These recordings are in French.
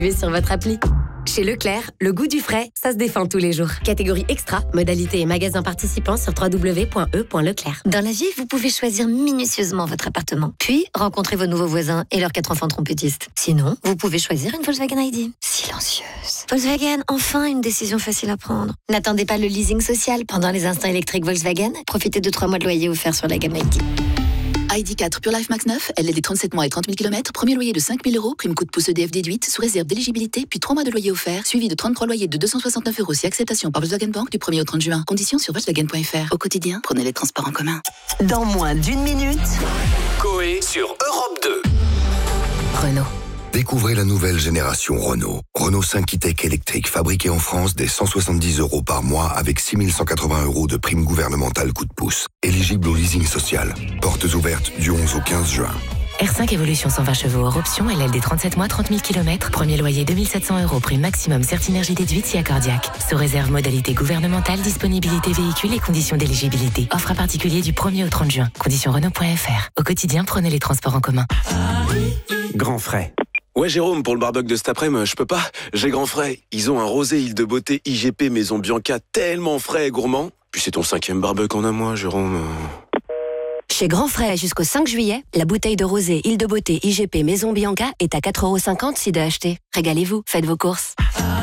sur votre appli. Chez Leclerc, le goût du frais, ça se défend tous les jours. Catégorie extra, modalité et magasin participants sur www.e.leclerc. Dans la vie, vous pouvez choisir minutieusement votre appartement, puis rencontrer vos nouveaux voisins et leurs 4 enfants trompettistes. Sinon, vous pouvez choisir une Volkswagen ID. Silencieuse. Volkswagen, enfin une décision facile à prendre. N'attendez pas le leasing social pendant les instants électriques Volkswagen. Profitez de 3 mois de loyer offerts sur la gamme ID. ID4 Pure Life Max 9, LLD 37 mois et 30 000 km, premier loyer de 5 000 €, prime coup de pouce EDF déduite, sous réserve d'éligibilité, puis 3 mois de loyer offert, suivi de 33 loyers de 269 € si acceptation par Volkswagen Bank du 1er au 30 juin. Conditions sur Volkswagen.fr. Au quotidien, prenez les transports en commun. Dans moins d'une minute, Coé sur Europe 2. Renault. Découvrez la nouvelle génération Renault. Renault 5 e-Tech électrique fabriqué en France dès 170 € par mois avec 6 180 € de prime gouvernementale coup de pouce. Éligible au leasing social. Portes ouvertes du 11 au 15 juin. R5 Evolution 120 chevaux hors option, LLD 37 mois, 30 000 km. Premier loyer 2 700 €, prime maximum Certinergie déduite si accordiaque. Sous réserve modalité gouvernementale, disponibilité véhicule et conditions d'éligibilité. Offre à particulier du 1er au 30 juin. Conditions Renault.fr. Au quotidien, prenez les transports en commun. Grand frais. Ouais Jérôme, pour le barbecue de cet après-midi, je peux pas. J'ai grand frais. Ils ont un rosé île de beauté IGP Maison Bianca tellement frais et gourmand. Puis c'est ton 5e barbecue en un mois, Jérôme. Chez Grand Frais, jusqu'au 5 juillet, la bouteille de rosé Île de Beauté IGP Maison Bianca est à 4,50 € si de acheter. Régalez-vous, faites vos courses.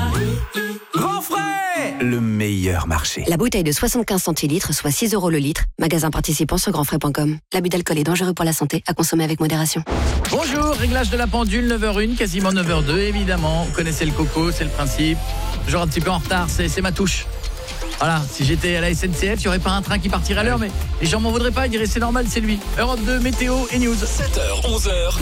Grand frais, le meilleur marché. La bouteille de 75 centilitres, soit 6 € le litre. Magasin participant sur grandfrais.com. L'abus d'alcool est dangereux pour la santé, à consommer avec modération. Bonjour, réglage de la pendule, 9h01, quasiment 9h02, évidemment. Vous connaissez le coco, c'est le principe. Toujours un petit peu en retard, c'est ma touche. Voilà, si j'étais à la SNCF, il n'y aurait pas un train qui partirait à l'heure, mais les gens m'en voudraient pas, ils diraient c'est normal, c'est lui. Europe 2, météo et news. 7h, 11h.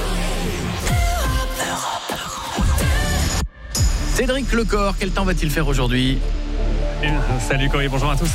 Cédric Lecor, quel temps va-t-il faire aujourd'hui ? Salut Cory, bonjour à tous.